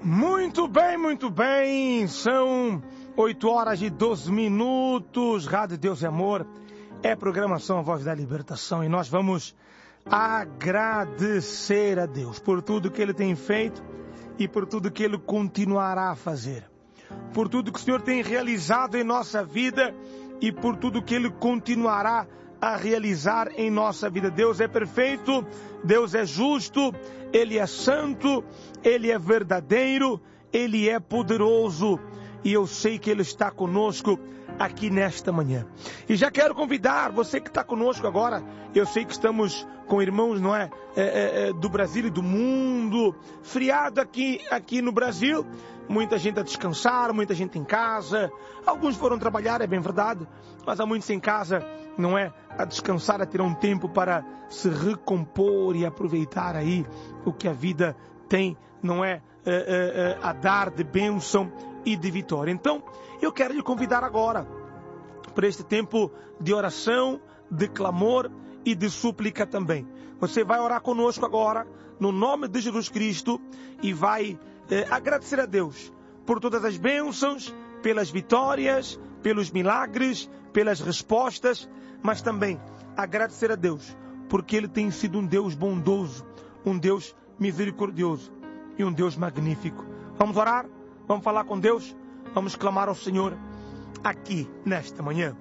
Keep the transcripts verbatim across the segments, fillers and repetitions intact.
Muito bem, muito bem. São oito horas e doze minutos. Rádio Deus e Amor é programação A Voz da Libertação. E nós vamos agradecer a Deus por tudo que Ele tem feito e por tudo que Ele continuará a fazer. Por tudo que o Senhor tem realizado em nossa vida e por tudo que Ele continuará a realizar em nossa vida. Deus é perfeito, Deus é justo, Ele é santo, Ele é verdadeiro, Ele é poderoso. E eu sei que Ele está conosco aqui nesta manhã. E já quero convidar você que está conosco agora. Eu sei que estamos com irmãos, não é, é, é do Brasil e do mundo. Feriado aqui, aqui no Brasil. Muita gente a descansar, muita gente em casa. Alguns foram trabalhar, é bem verdade. Mas há muitos em casa, não é, a descansar, a tirar um tempo para se recompor e aproveitar aí o que a vida tem, não é, é, é a dar de bênção e de vitória. Então, eu quero lhe convidar agora para este tempo de oração, de clamor e de súplica também. Você vai orar conosco agora, no nome de Jesus Cristo, e vai eh, agradecer a Deus por todas as bênçãos, pelas vitórias, pelos milagres, pelas respostas, mas também agradecer a Deus, porque Ele tem sido um Deus bondoso, um Deus misericordioso e um Deus magnífico. Vamos orar? Vamos falar com Deus? Vamos clamar ao Senhor aqui nesta manhã.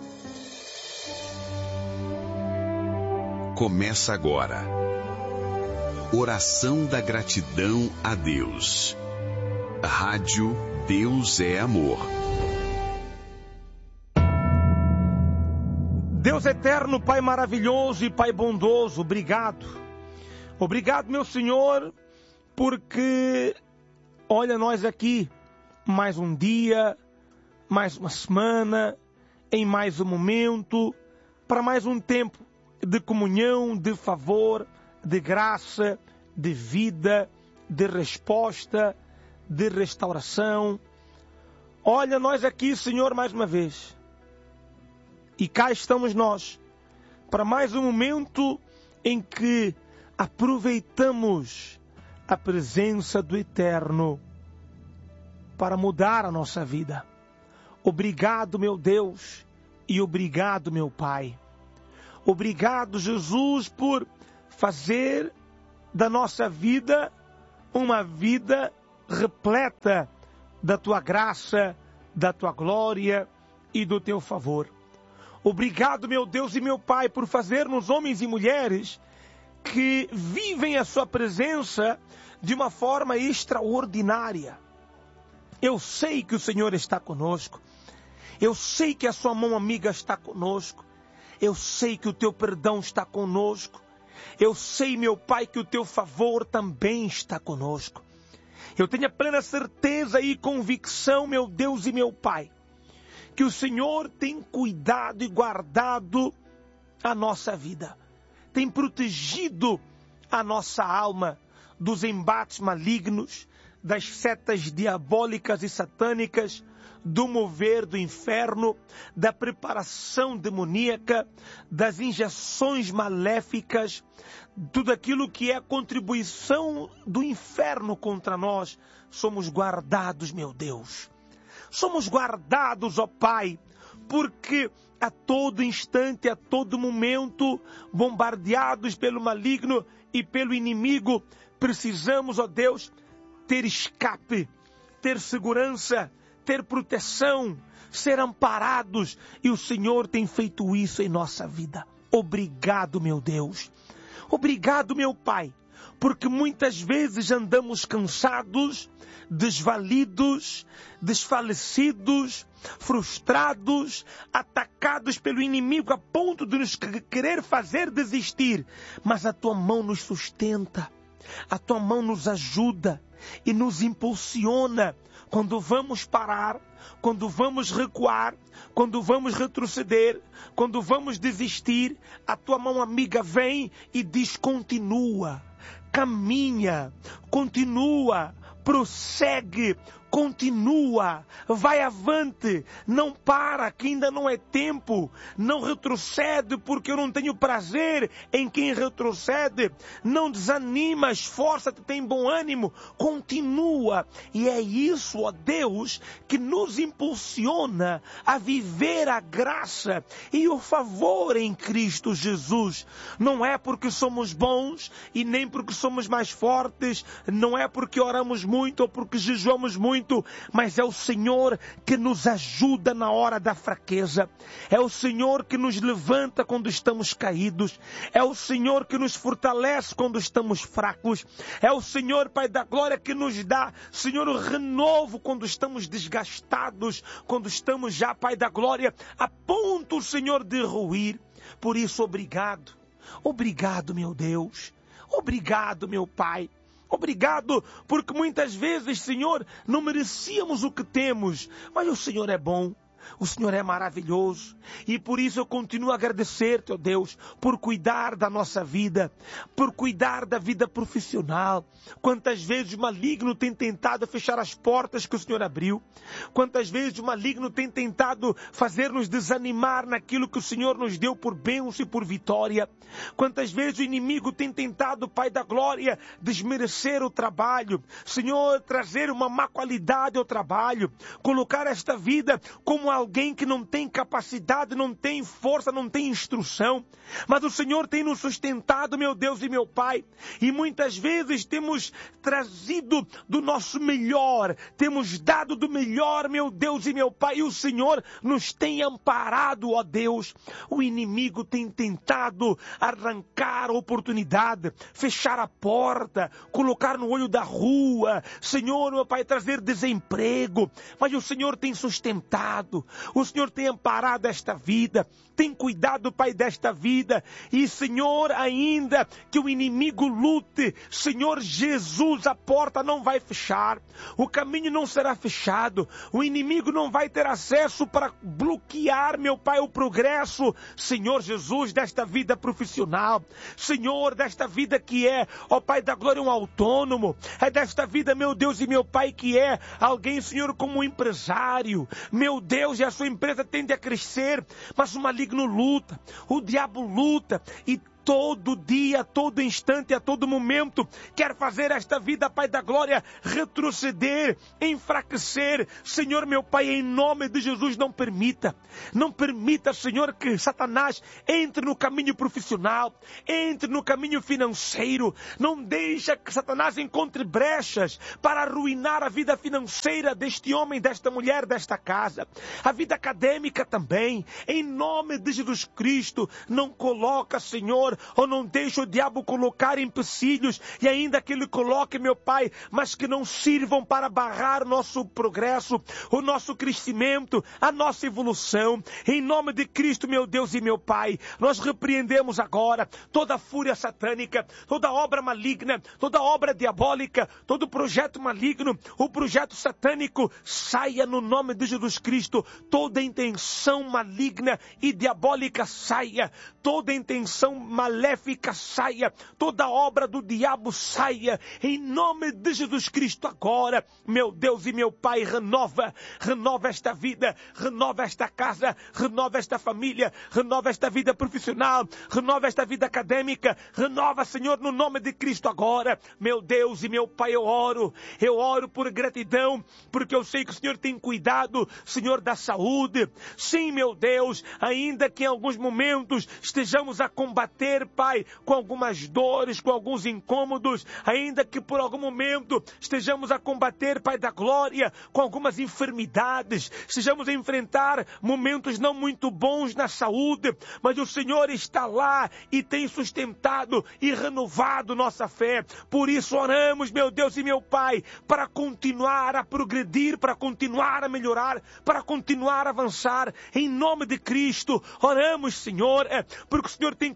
Começa agora. Oração da gratidão a Deus. Rádio Deus é Amor. Deus eterno, Pai maravilhoso e Pai bondoso, obrigado. Obrigado, meu Senhor, porque, olha nós aqui, mais um dia, mais uma semana, em mais um momento, para mais um tempo de comunhão, de favor, de graça, de vida, de resposta, de restauração. Olha nós aqui, Senhor, mais uma vez. E cá estamos nós, para mais um momento em que aproveitamos a presença do Eterno para mudar a nossa vida. Obrigado, meu Deus, e obrigado, meu Pai. Obrigado, Jesus, por fazer da nossa vida uma vida repleta da Tua graça, da Tua glória e do Teu favor. Obrigado, meu Deus e meu Pai, por fazer-nos homens e mulheres que vivem a Sua presença de uma forma extraordinária. Eu sei que o Senhor está conosco. Eu sei que a Sua mão amiga está conosco. Eu sei que o Teu perdão está conosco. Eu sei, meu Pai, que o Teu favor também está conosco. Eu tenho a plena certeza e convicção, meu Deus e meu Pai, que o Senhor tem cuidado e guardado a nossa vida. Tem protegido a nossa alma dos embates malignos, das setas diabólicas e satânicas, do mover do inferno, da preparação demoníaca, das injeções maléficas, tudo aquilo que é a contribuição do inferno contra nós. Somos guardados, meu Deus. Somos guardados, ó Pai, porque a todo instante, a todo momento, bombardeados pelo maligno e pelo inimigo, precisamos, ó Deus, ter escape, ter segurança, ter proteção, ser amparados. E o Senhor tem feito isso em nossa vida. Obrigado, meu Deus. Obrigado, meu Pai, porque muitas vezes andamos cansados, desvalidos, desfalecidos, frustrados, atacados pelo inimigo a ponto de nos querer fazer desistir. Mas a Tua mão nos sustenta, a Tua mão nos ajuda e nos impulsiona. Quando vamos parar, quando vamos recuar, quando vamos retroceder, quando vamos desistir, a Tua mão amiga vem e diz: continua, caminha, continua, prossegue, continua, vai avante, não para, que ainda não é tempo, não retrocede, porque eu não tenho prazer em quem retrocede, não desanima, esforça-te, tem bom ânimo, continua. E é isso, ó Deus, que nos impulsiona a viver a graça e o favor em Cristo Jesus. Não é porque somos bons e nem porque somos mais fortes, não é porque oramos muito ou porque jejuamos muito, mas é o Senhor que nos ajuda na hora da fraqueza, é o Senhor que nos levanta quando estamos caídos, é o Senhor que nos fortalece quando estamos fracos, é o Senhor, Pai da glória, que nos dá, Senhor, o renovo quando estamos desgastados, quando estamos já, Pai da glória, a ponto, Senhor, de ruir. Por isso, obrigado, obrigado, meu Deus, obrigado, meu Pai. Obrigado, porque muitas vezes, Senhor, não merecíamos o que temos, mas o Senhor é bom. O Senhor é maravilhoso e por isso eu continuo a agradecer-te, ó Deus, por cuidar da nossa vida, por cuidar da vida profissional. Quantas vezes o maligno tem tentado fechar as portas que o Senhor abriu, quantas vezes o maligno tem tentado fazer-nos desanimar naquilo que o Senhor nos deu por bênção e por vitória, quantas vezes o inimigo tem tentado, Pai da glória, desmerecer o trabalho, Senhor, trazer uma má qualidade ao trabalho, colocar esta vida como alguém que não tem capacidade, não tem força, não tem instrução. Mas o Senhor tem nos sustentado, meu Deus e meu Pai. E muitas vezes temos trazido do nosso melhor, temos dado do melhor, meu Deus e meu Pai. E o Senhor nos tem amparado, ó Deus. O inimigo tem tentado arrancar a oportunidade, fechar a porta, colocar no olho da rua. Senhor, meu Pai, trazer desemprego. Mas o Senhor tem sustentado. O Senhor tem amparado esta vida, tem cuidado, Pai, desta vida. E, Senhor, ainda que o inimigo lute, Senhor Jesus, a porta não vai fechar, o caminho não será fechado, o inimigo não vai ter acesso para bloquear, meu Pai, o progresso, Senhor Jesus, desta vida profissional, Senhor, desta vida que é, ó Pai da glória, um autônomo, é desta vida, meu Deus e meu Pai, que é alguém, Senhor, como um empresário, meu Deus, e a sua empresa tende a crescer, mas o maligno luta, o diabo luta, e todo dia, todo instante, a todo momento, quer fazer esta vida, Pai da glória, retroceder, enfraquecer. Senhor, meu Pai, em nome de Jesus, não permita, não permita, Senhor, que Satanás entre no caminho profissional, entre no caminho financeiro, não deixa que Satanás encontre brechas para arruinar a vida financeira deste homem, desta mulher, desta casa, a vida acadêmica também, em nome de Jesus Cristo. Não coloca, Senhor, ou não deixa o diabo colocar empecilhos, e ainda que ele coloque, meu Pai, mas que não sirvam para barrar o nosso progresso, o nosso crescimento, a nossa evolução. Em nome de Cristo, meu Deus e meu Pai, nós repreendemos agora toda fúria satânica, toda obra maligna, toda obra diabólica, todo projeto maligno, o projeto satânico, saia no nome de Jesus Cristo. Toda intenção maligna e diabólica saia, toda intenção maléfica saia, toda obra do diabo saia, em nome de Jesus Cristo agora. Meu Deus e meu Pai, renova, renova esta vida, renova esta casa, renova esta família, renova esta vida profissional, renova esta vida acadêmica, renova, Senhor, no nome de Cristo agora. Meu Deus e meu Pai, eu oro, eu oro por gratidão, porque eu sei que o Senhor tem cuidado, Senhor, da saúde. Sim, meu Deus, ainda que em alguns momentos estejamos a combater, Pai, com algumas dores, com alguns incômodos, ainda que por algum momento estejamos a combater, Pai da glória, com algumas enfermidades, estejamos a enfrentar momentos não muito bons na saúde, mas o Senhor está lá e tem sustentado e renovado nossa fé. Por isso oramos, meu Deus e meu Pai, para continuar a progredir, para continuar a melhorar, para continuar a avançar, em nome de Cristo. Oramos, Senhor, porque o Senhor tem cuidado,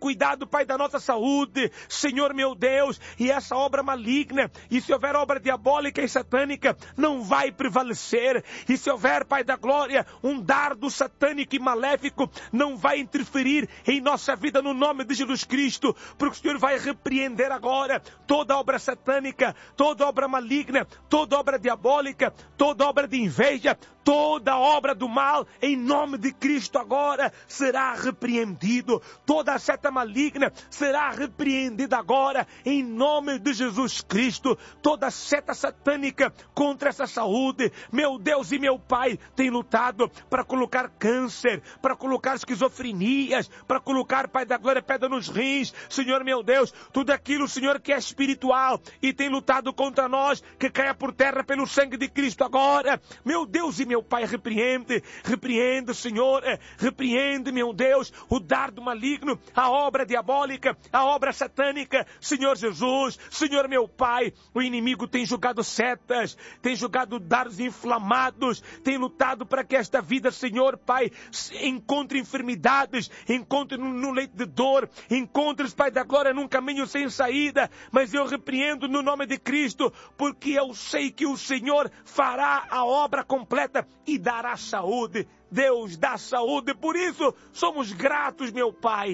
Pai, da nossa saúde, Senhor meu Deus, e essa obra maligna, e se houver obra diabólica e satânica, não vai prevalecer, e se houver, Pai da glória, um dardo satânico e maléfico, não vai interferir em nossa vida no nome de Jesus Cristo, porque o Senhor vai repreender agora toda obra satânica, toda obra maligna, toda obra diabólica, toda obra de inveja, toda obra do mal, em nome de Cristo agora, será repreendido. Toda seta maligna será repreendida agora, em nome de Jesus Cristo. Toda seta satânica contra essa saúde, meu Deus e meu Pai, tem lutado para colocar câncer, para colocar esquizofrenias, para colocar, Pai da glória, pedra nos rins, Senhor meu Deus, tudo aquilo, Senhor, que é espiritual, e tem lutado contra nós, que caia por terra pelo sangue de Cristo agora, meu Deus e meu Pai, repreende, repreende, Senhor, repreende, meu Deus, o dardo maligno, a obra diabólica, a obra satânica, Senhor Jesus, Senhor meu Pai, o inimigo tem jogado setas, tem jogado dardos inflamados, tem lutado para que esta vida, Senhor Pai, encontre enfermidades, encontre no leito de dor, encontre, Pai da glória, num caminho sem saída, mas eu repreendo no nome de Cristo, porque eu sei que o Senhor fará a obra completa e dará saúde. Deus dá saúde, por isso somos gratos, meu Pai.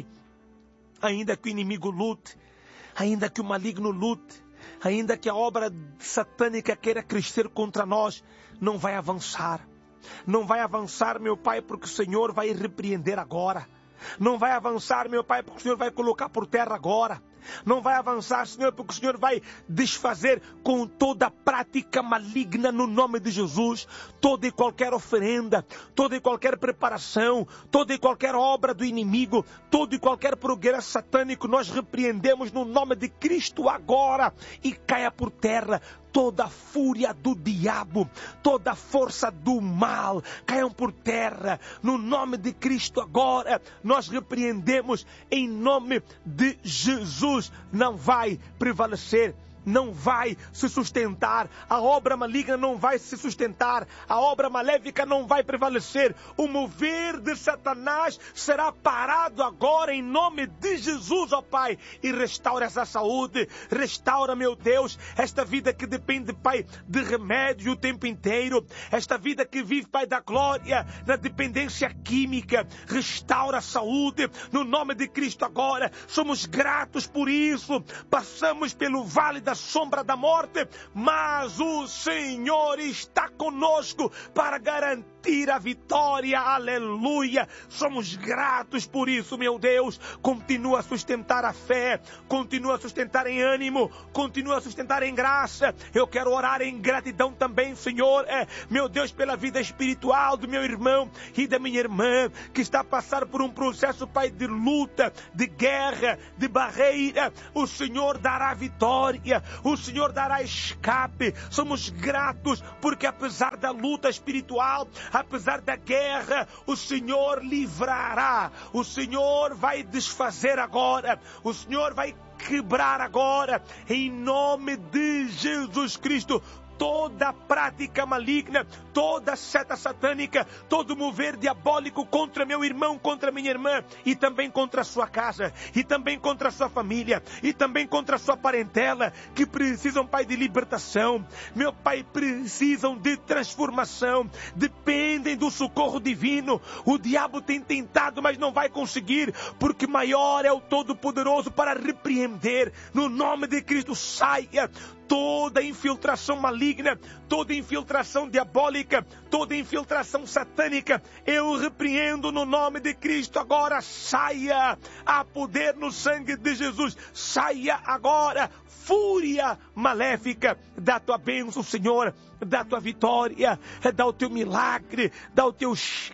Ainda que o inimigo lute, ainda que o maligno lute, ainda que a obra satânica queira crescer contra nós, não vai avançar. Não vai avançar, meu Pai, porque o Senhor vai repreender agora. Não vai avançar, meu Pai, porque o Senhor vai colocar por terra agora. Não vai avançar, Senhor, porque o Senhor vai desfazer com toda prática maligna no nome de Jesus, toda e qualquer oferenda, toda e qualquer preparação, toda e qualquer obra do inimigo, todo e qualquer progresso satânico, nós repreendemos no nome de Cristo agora, e caia por terra toda a fúria do diabo, toda a força do mal, caiam por terra, no nome de Cristo agora, nós repreendemos em nome de Jesus. Não vai prevalecer, não vai se sustentar, a obra maligna não vai se sustentar, a obra maléfica não vai prevalecer, o mover de Satanás será parado agora em nome de Jesus, ó Pai, e restaura essa saúde, restaura, meu Deus, esta vida que depende, Pai, de remédio o tempo inteiro, esta vida que vive, Pai da glória, na dependência química, restaura a saúde, no nome de Cristo agora, somos gratos por isso, passamos pelo vale da sombra da morte, mas o Senhor está conosco para garantir a vitória, aleluia, somos gratos por isso, meu Deus, continua a sustentar a fé, continua a sustentar em ânimo, continua a sustentar em graça, eu quero orar em gratidão também, Senhor, é, meu Deus, pela vida espiritual do meu irmão e da minha irmã, que está a passar por um processo, Pai, de luta, de guerra, de barreira, o Senhor dará vitória, o Senhor dará escape, somos gratos, porque apesar da luta espiritual, apesar da guerra, o Senhor livrará, o Senhor vai desfazer agora, o Senhor vai quebrar agora, em nome de Jesus Cristo, toda prática maligna, toda seta satânica, todo mover diabólico contra meu irmão, contra minha irmã, e também contra a sua casa, e também contra a sua família, e também contra a sua parentela, que precisam, Pai, de libertação, meu Pai, precisam de transformação, dependem do socorro divino. O diabo tem tentado, mas não vai conseguir, porque maior é o Todo-Poderoso para repreender, no nome de Cristo. Saia toda infiltração maligna, toda infiltração diabólica, toda infiltração satânica, eu repreendo no nome de Cristo agora, saia, há poder no sangue de Jesus, saia agora, fúria maléfica, dá tua bênção, Senhor, dá tua vitória, dá o teu milagre, dá o teu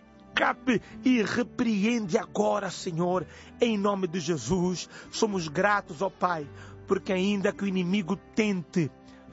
escape e repreende agora, Senhor, em nome de Jesus. Somos gratos, ó Pai, porque ainda que o inimigo tente,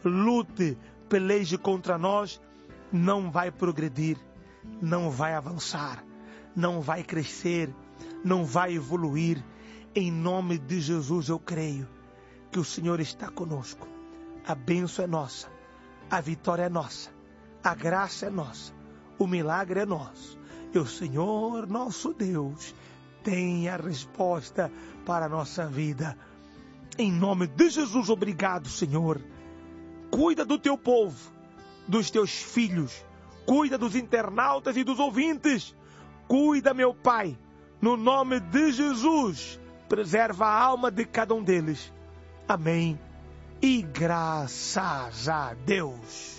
lute, peleje contra nós, não vai progredir, não vai avançar, não vai crescer, não vai evoluir. Em nome de Jesus eu creio que o Senhor está conosco. A bênção é nossa, a vitória é nossa, a graça é nossa, o milagre é nosso. E o Senhor, nosso Deus, tem a resposta para a nossa vida. Em nome de Jesus, obrigado, Senhor. Cuida do teu povo, dos teus filhos. Cuida dos internautas e dos ouvintes. Cuida, meu Pai, no nome de Jesus. Preserva a alma de cada um deles. Amém. E graças a Deus.